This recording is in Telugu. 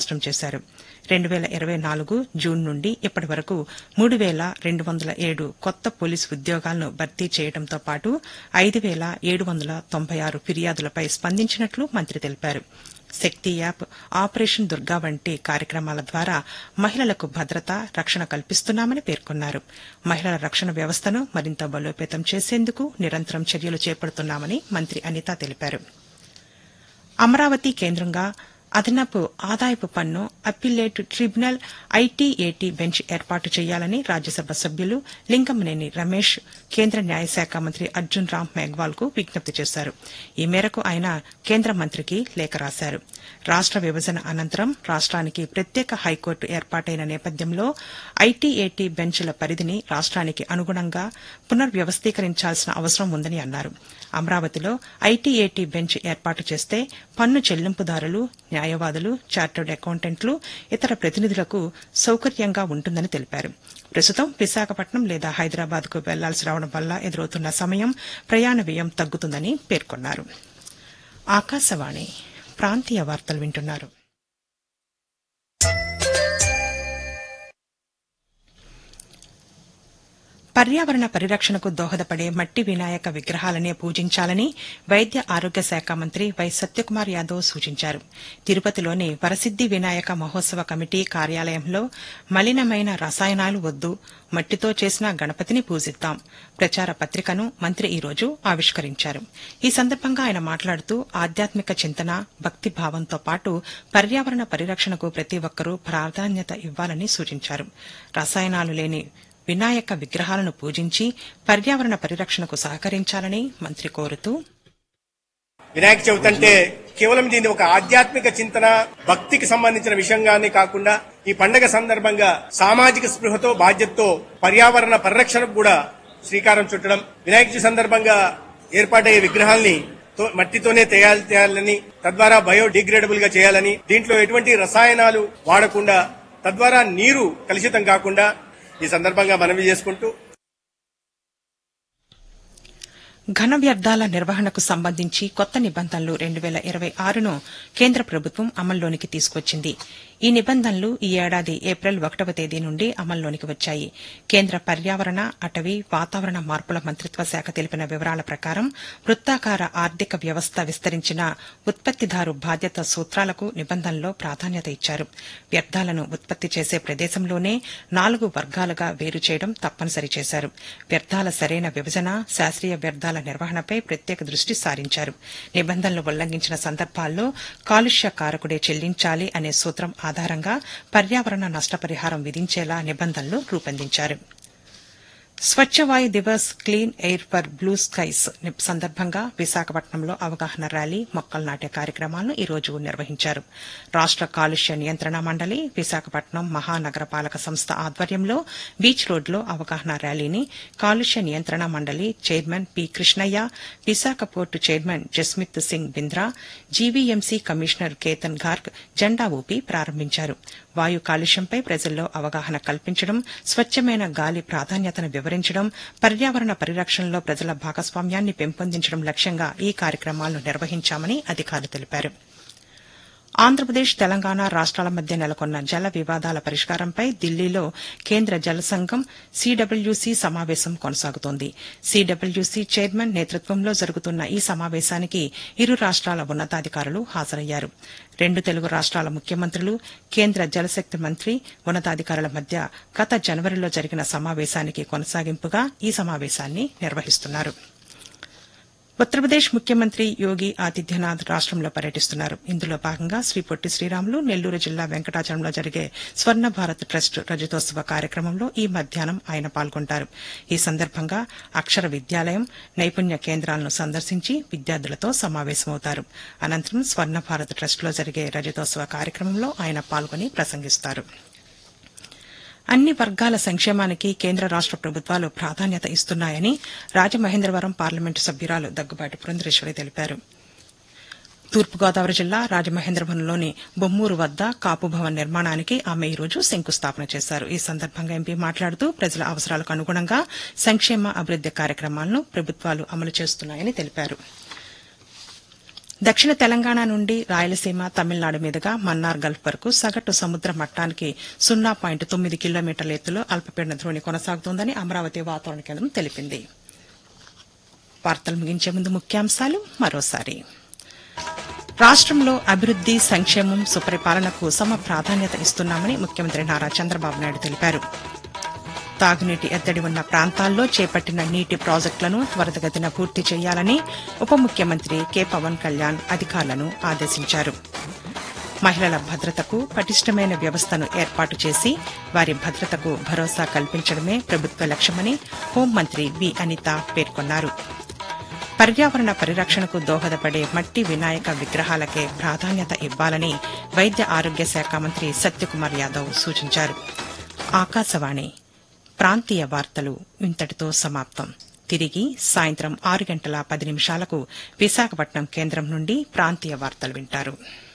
స్పష్టం చేశారు. 2024 జూన్ నుండి ఇప్పటి వరకు 3,207 కొత్త పోలీసు ఉద్యోగాలను భర్తీ చేయడంతో పాటు 5,796 ఫిర్యాదులపై స్పందించినట్లు మంత్రి తెలిపారు. శక్తి యాప్, ఆపరేషన్ దుర్గా వంటి కార్యక్రమాల ద్వారా మహిళలకు భద్రత, రక్షణ కల్పిస్తున్నామని పేర్కొన్నారు. మహిళల రక్షణ వ్యవస్థను మరింత బలోపేతం చేసేందుకు నిరంతరం చర్యలు చేపడుతున్నామని మంత్రి అనిత తెలిపారు. అమరావతి కేంద్రంగా అదనపు ఆదాయపు పన్ను అప్పీలేట్ ట్రిబ్యునల్ ఐటీఏటీ బెంచ్ ఏర్పాటు చేయాలని రాజ్యసభ సభ్యులు లింగమనేని రమేష్ కేంద్ర న్యాయశాఖ మంత్రి అర్జున్ రామ్ మేఘ్వాల్ కు విజ్ఞప్తి చేశారు. ఈ మేరకు ఆయన కేంద్ర మంత్రికి లేఖ రాశారు. రాష్ట విభజన అనంతరం రాష్ట్రానికి ప్రత్యేక హైకోర్టు ఏర్పాటైన నేపథ్యంలో ఐటీఏటీ బెంచ్ల పరిధిని రాష్ట్రానికి అనుగుణంగా పునర్వ్యవస్థీకరించాల్సిన అవసరం ఉందని అన్నారు. అమరావతిలో ఐటీఏటీ బెంచ్ ఏర్పాటు చేస్తే పన్ను చెల్లింపుదారులు, న్యాయవాదులు, చార్టర్డ్ అకౌంటెంట్లు, ఇతర ప్రతినిధులకు సౌకర్యంగా ఉంటుందని తెలిపారు. ప్రస్తుతం విశాఖపట్నం లేదా హైదరాబాద్కు వెళ్లాల్సి రావడం వల్ల ఎదురవుతున్న సమయం, ప్రయాణ వ్యయం తగ్గుతుందని పేర్కొన్నారు. ఆకాశవాణి ప్రాంతీయ వార్తలు వింటున్నారు. పర్యావరణ పరిరక్షణకు దోహదపడే మట్టి వినాయక విగ్రహాలనే పూజించాలని వైద్య ఆరోగ్య శాఖ మంత్రి వై సత్యకుమార్ యాదవ్ సూచించారు. తిరుపతిలోని వరసిద్ది వినాయక మహోత్సవ కమిటీ కార్యాలయంలో మలినమైన రసాయనాలు వద్దు, మట్టితో చేసిన గణపతిని పూజిద్దాం ప్రచార పత్రికను మంత్రి ఈ రోజు ఆవిష్కరించారు. ఈ సందర్భంగా ఆయన మాట్లాడుతూ ఆధ్యాత్మిక చింతన, భక్తి భావంతో పాటు పర్యావరణ పరిరక్షణకు ప్రతి ఒక్కరూ ప్రాధాన్యత ఇవ్వాలని సూచించారు. రసాయనాలు లేని వినాయక విగ్రహాలను పూజించి పర్యావరణ పరిరక్షణకు సహకరించాలని మంత్రి కోరుతూ, వినాయక చవితి అంటే కేవలం దీన్ని ఒక ఆధ్యాత్మిక చింతన, భక్తికి సంబంధించిన విషయంగానే కాకుండా ఈ పండుగ సందర్భంగా సామాజిక స్పృహతో, బాధ్యతతో పర్యావరణ పరిరక్షణకు కూడా శ్రీకారం చుట్టడం, వినాయక చవితి సందర్భంగా ఏర్పాటయ్యే విగ్రహాల్ని మట్టితోనే తయారు తద్వారా బయోడిగ్రేడబుల్ గా చేయాలని, దీంట్లో ఎటువంటి రసాయనాలు వాడకుండా తద్వారా నీరు కలుషితం కాకుండా ఈ సందర్భంగా మనవి చేసుకుంటూ, ఘన వ్యర్థాల నిర్వహణకు సంబంధించి కొత్త నిబంధనలు 2026ను కేంద్ర ప్రభుత్వం అమల్లోనికి తీసుకొచ్చింది. ఈ నిబంధనలు ఈ ఏడాది ఏప్రిల్ 1వ తేదీ నుండి అమల్లోనికి వచ్చాయి. కేంద్ర పర్యావరణ, అటవీ, వాతావరణ మార్పుల మంత్రిత్వ శాఖ తెలిపిన వివరాల ప్రకారం వృత్తాకార ఆర్థిక వ్యవస్థ విస్తరించిన ఉత్పత్తిదారు బాధ్యత సూత్రాలకు నిబంధనల్లో ప్రాధాన్యత ఇచ్చారు. వ్యర్థాలను ఉత్పత్తి చేసే ప్రదేశంలోనే 4 వర్గాలుగా వేరు చేయడం తప్పనిసరి చేశారు. వ్యర్థాల సరైన విభజన, శాస్త్రీయ వ్యర్థాల నిర్వహణపై ప్రత్యేక దృష్టి సారించారు. నిబంధనలు ఉల్లంఘించిన సందర్భాల్లో కాలుష్య కారకుడే చెల్లించాలి అనే సూత్రం ఆధారంగా పర్యావరణ నష్టపరిహారం విధించేలా నిబంధనలు రూపొందించారు. స్వచ్ఛ వాయు Divas, clean air for blue skies సందర్భంగా విశాఖపట్నంలో అవగాహన ర్యాలీ, మొక్కలు నాటే కార్యక్రమాలను ఈ రోజు నిర్వహించారు. రాష్ట కాలుష్య నియంత్రణ మండలి, విశాఖపట్నం మహానగరపాలక సంస్థ ఆధ్వర్యంలో బీచ్ రోడ్లో అవగాహన ర్యాలీని కాలుష్య నియంత్రణ మండలి chairman P Krishnaiah, Visakha port chairman Jasmith Singh Bindra, GVMC commissioner Ketan Garg జెండా ఊపి ప్రారంభించారు. వాయు కాలుష్యంపై ప్రజల్లో అవగాహన కల్పించడం, స్వచ్ఛమైన గాలి ప్రాధాన్యతను వివరించడం, పర్యావరణ పరిరక్షణలో ప్రజల భాగస్వామ్యాన్ని పెంపొందించడం లక్ష్యంగా ఈ కార్యక్రమాలను నిర్వహించామని అధికారులు తెలిపారు. ఆంధ్రప్రదేశ్, తెలంగాణ రాష్ట్రాల మధ్య నెలకొన్న జల వివాదాల పరిష్కారంపై ఢిల్లీలో కేంద్ర జల సంఘం సీడబ్ల్యూసీ సమావేశం కొనసాగుతోంది. సీడబ్ల్యూసీ చైర్మన్ నేతృత్వంలో జరుగుతున్న ఈ సమావేశానికి ఇరు రాష్ట్రాల ఉన్నతాధికారులు హాజరయ్యారు. 2 తెలుగు రాష్ట్రాల ముఖ్యమంత్రులు, కేంద్ర జలశక్తి మంత్రి, ఉన్నతాధికారుల మధ్య గత జనవరిలో జరిగిన సమావేశానికి కొనసాగింపుగా ఈ సమావేశాన్ని నిర్వహిస్తున్నారు. ఉత్తరప్రదేశ్ ముఖ్యమంత్రి యోగి ఆదిత్యనాథ్ రాష్టంలో పర్యటిస్తున్నారు. ఇందులో భాగంగా శ్రీ పొట్టి శ్రీరాములు నెల్లూరు జిల్లా వెంకటాచలంలో జరిగే స్వర్ణ భారత్ ట్రస్ట్ రజతోత్సవ కార్యక్రమంలో ఈ మధ్యాహ్నం ఆయన పాల్గొంటారు. ఈ సందర్భంగా అక్షర విద్యాలయం, నైపుణ్య కేంద్రాలను సందర్శించి విద్యార్థులతో సమావేశమవుతారు. అనంతరం స్వర్ణ భారత్ ట్రస్టులో జరిగే రజతోత్సవ కార్యక్రమంలో ఆయన పాల్గొని ప్రసంగిస్తారు. అన్ని వర్గాల సంక్షేమానికి కేంద్ర రాష్ట ప్రభుత్వాలు ప్రాధాన్యత ఇస్తున్నాయని రాజమహేంద్రవరం పార్లమెంటు సభ్యురాలు దగ్గుబాటి పురంధరేశ్వరి తెలిపారు. తూర్పుగోదావరి జిల్లా రాజమహేంద్రవరంలోని బొమ్మూరు వద్ద కాపు భవన్ నిర్మాణానికి ఆమె ఈ రోజు శంకుస్థాపన చేశారు. ఈ సందర్భంగా ఎంపీ మాట్లాడుతూ ప్రజల అవసరాలకు అనుగుణంగా సంక్షేమ, అభివృద్ది కార్యక్రమాలను ప్రభుత్వాలు అమలు చేస్తున్నాయని తెలిపారు. దక్షిణ తెలంగాణ నుండి రాయలసీమ తమిళనాడు మీదుగా మన్నార్ గల్ఫ్ వరకు సగటు సముద్ర మట్టానికి 0.9 కిలోమీటర్ల ఎత్తులో అల్పపీడన ద్రోణి కొనసాగుతోందని అమరావతి వాతావరణ కేంద్రం తెలిపింది. వార్తలు ముగించే ముందు ముఖ్యాంశాలు మరోసారి. రాష్టంలో అభివృద్ది, సంక్షేమం, సుపరిపాలనకు సమ ప్రాధాన్యత ఇస్తున్నామని ముఖ్యమంత్రి నారా చంద్రబాబు నాయుడు తెలిపారు. తాగునీటి ఎద్దడి ఉన్న ప్రాంతాల్లో చేపట్టిన నీటి ప్రాజెక్టులను త్వరితగతిన పూర్తి చేయాలని ఉప ముఖ్యమంత్రి కె పవన్ కళ్యాణ్ అధికారులను ఆదేశించారు. మహిళల భద్రతకు పటిష్టమైన వ్యవస్థను ఏర్పాటు చేసి వారి భద్రతకు భరోసా కల్పించడమే ప్రభుత్వ లక్ష్యమని హోంమంత్రి వి అనిత పేర్కొన్నారు. పర్యావరణ పరిరక్షణకు దోహదపడే మట్టి వినాయక విగ్రహాలకే ప్రాధాన్యత ఇవ్వాలని వైద్య ఆరోగ్య శాఖ మంత్రి సత్యకుమార్ యాదవ్ సూచించారు. ఆకాశవాణి ప్రాంతీయ వార్తలు ఇంతటితో సమాప్తం. తిరిగి సాయంత్రం 6:10 విశాఖపట్నం కేంద్రం నుండి ప్రాంతీయ వార్తలు వింటారు.